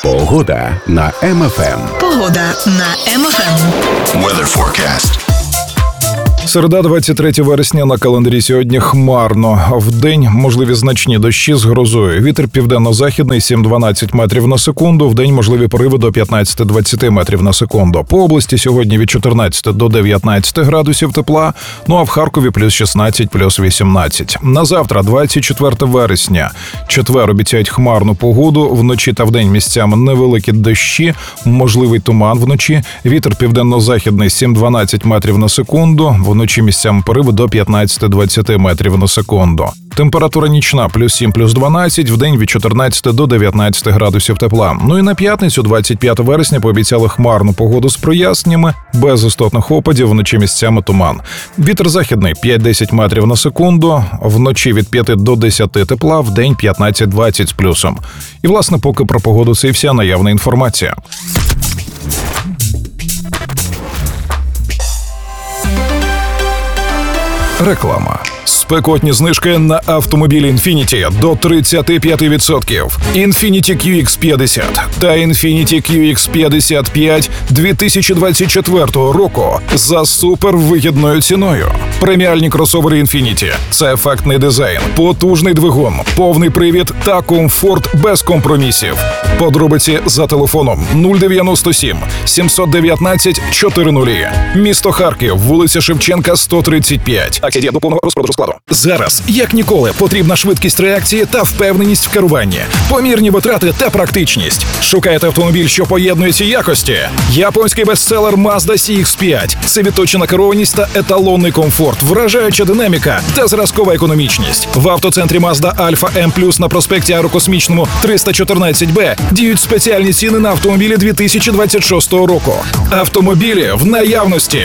Погода на МФМ. Погода на МФМ. Weather forecast. Середа, 23 вересня, на календарі сьогодні хмарно. Вдень можливі значні дощі з грозою. Вітер південно-західний 7-12 метрів на секунду. Вдень можливі пориви до 15-20 метрів на секунду. По області сьогодні від 14 до 19 градусів тепла. Ну а в Харкові плюс 16, плюс 18. На завтра, 24 вересня. Четвер обіцяють хмарну погоду. Вночі та вдень місцями невеликі дощі. Можливий туман вночі. Вітер південно-західний 7-12 метрів на секунду. Вночі місцями пориви до 15-20 метрів на секунду. Температура нічна плюс 7, плюс 12, вдень від 14 до 19 градусів тепла. Ну і на п'ятницю, 25 вересня, пообіцяли хмарну погоду з проясненнями, без істотних опадів, вночі місцями туман. Вітер західний 5-10 метрів на секунду, вночі від 5 до 10 тепла, вдень 15-20 з плюсом. І, власне, поки про погоду це і вся наявна інформація. Реклама. Спекотні знижки на автомобілі Infiniti до 35%. Infiniti QX50 та Infiniti QX55 2024 року за супервигідною ціною. Преміальні кросовери Infiniti – це ефектний дизайн, потужний двигун, повний привід та комфорт без компромісів. Подробиці за телефоном 097 719 400. Місто Харків, вулиця Шевченка, 135. Акція діє до повного розпродажу складу. Зараз, як ніколи, потрібна швидкість реакції та впевненість в керуванні, помірні витрати та практичність. Шукаєте автомобіль, що поєднує ці якості? Японський бестселер Mazda CX-5 – це відточена керованість та еталонний комфорт, вражаюча динаміка та зразкова економічність. В автоцентрі Mazda Alfa M+, на проспекті Аерокосмічному 314Б діють спеціальні ціни на автомобілі 2026 року. Автомобілі в наявності.